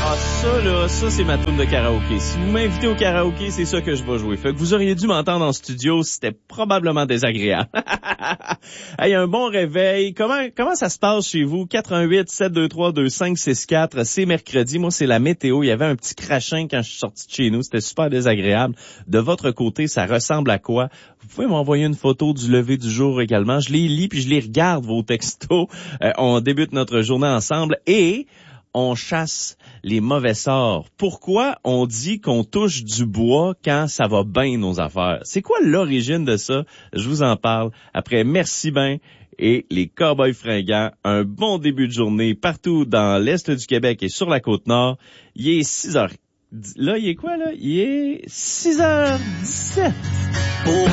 Ah, ça, c'est ma toune de karaoké. Si vous m'invitez au karaoké, c'est ça que je vais jouer. Fait que vous auriez dû m'entendre en studio, c'était probablement désagréable. Hey, un bon réveil. Comment ça se passe chez vous? 418-723-2564. C'est mercredi. Moi, c'est la météo. Il y avait un petit crachin quand je suis sorti de chez nous. C'était super désagréable. De votre côté, ça ressemble à quoi? Vous pouvez m'envoyer une photo du lever du jour également. Je les lis puis je les regarde, vos textos. On débute notre journée ensemble et on chasse les mauvais sorts. Pourquoi on dit qu'on touche du bois quand ça va bien nos affaires? C'est quoi l'origine de ça? Je vous en parle après Merci ben et les Cowboys fringants. Un bon début de journée partout dans l'Est du Québec et sur la Côte-Nord. Il est 6h. Là, il est quoi, là? Il est 6h17.